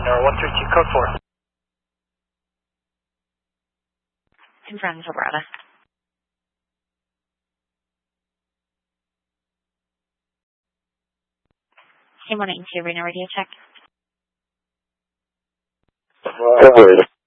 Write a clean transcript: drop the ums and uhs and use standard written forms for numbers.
Tower 132, code 4. Confirmed, Alberta. Team 182, Reno radio check. Operator.